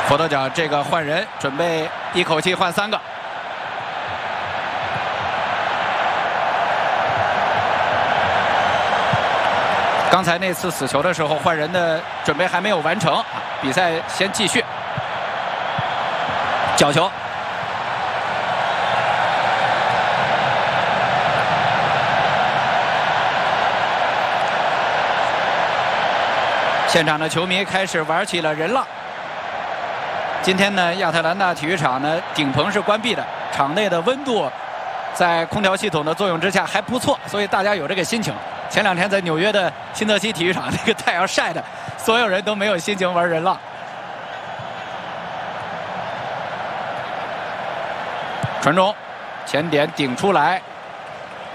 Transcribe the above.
佛头角这个换人，准备一口气换3个。刚才那次死球的时候，换人的准备还没有完成，比赛先继续。角球，现场的球迷开始玩起了人浪。今天呢，亚特兰大体育场呢顶棚是关闭的，场内的温度在空调系统的作用之下还不错，所以大家有这个心情。前2天在纽约的新泽西体育场，那个太阳晒的，所有人都没有心情玩人浪。传中，前点顶出来，